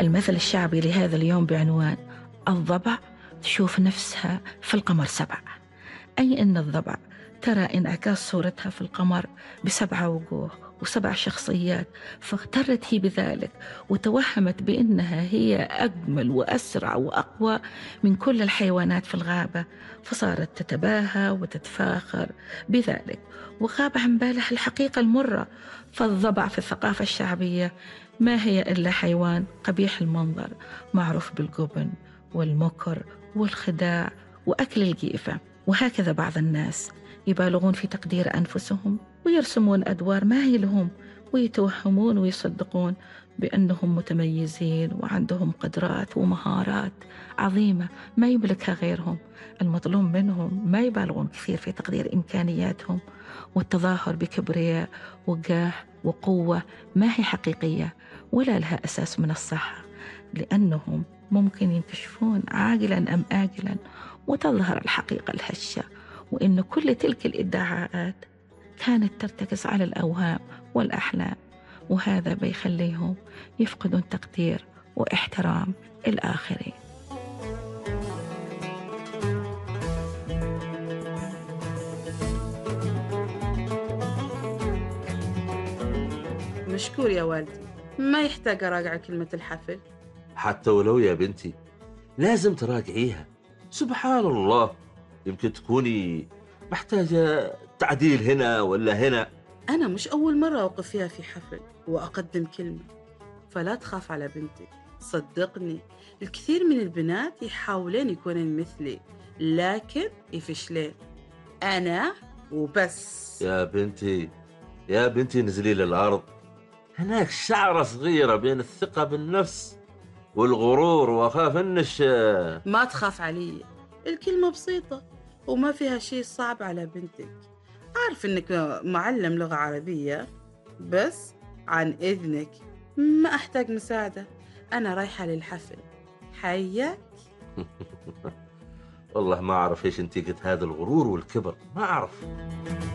المثل الشعبي لهذا اليوم بعنوان الضبع تشوف نفسها في القمر 7، أي أن الضبع ترى انعكاس صورتها في القمر ب7 وجوه و7 شخصيات، فاغترت هي بذلك وتوهمت بأنها هي أجمل وأسرع وأقوى من كل الحيوانات في الغابة، فصارت تتباهى وتتفاخر بذلك وغاب عن بالها الحقيقة المرة. فالضبع في الثقافة الشعبية ما هي إلا حيوان قبيح المنظر، معروف بالجبن والمكر والخداع وأكل الجيفة. وهكذا بعض الناس يبالغون في تقدير أنفسهم ويرسمون أدوار ما هي لهم، ويتوهمون ويصدقون بأنهم متميزين وعندهم قدرات ومهارات عظيمة ما يملكها غيرهم. المطلوب منهم ما يبالغون كثير في تقدير إمكانياتهم، والتظاهر بكبرياء وجاه وقوة ما هي حقيقية ولا لها أساس من الصحة، لأنهم ممكن ينكشفون عاجلا أم آجلا وتظهر الحقيقة الهشة، وإن كل تلك الادعاءات كانت ترتكز على الأوهام والأحلام، وهذا بيخليهم يفقدون تقدير واحترام الآخرين. مشكور يا والدي، ما يحتاج أراجع كلمة الحفل. حتى ولو يا بنتي لازم تراجعيها. سبحان الله، يمكن تكوني محتاجة تعديل هنا ولا هنا. أنا مش أول مرة أوقف فيها في حفل وأقدم كلمة، فلا تخاف على بنتك. صدقني الكثير من البنات يحاولين يكونين مثلي لكن يفشلين، أنا وبس. يا بنتي نزلي للأرض. هناك شعرة صغيرة بين الثقة بالنفس والغرور، وأخاف إنش. ما تخاف علي، الكلمة بسيطة وما فيها شيء صعب على بنتك. عارف إنك معلم لغة عربية، بس عن إذنك ما أحتاج مساعدة، أنا رايحة للحفل. حياك. والله ما أعرف إيش نتيجة هذا الغرور والكبر، ما أعرف.